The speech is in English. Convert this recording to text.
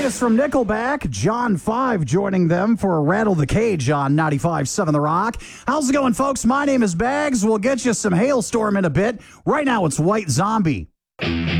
latest from Nickelback, John 5 joining them for Rattle the Cage on 95.7 The Rock. How's it going, folks? My name is Bags. We'll get you some Hailstorm in a bit. Right now, it's White Zombie.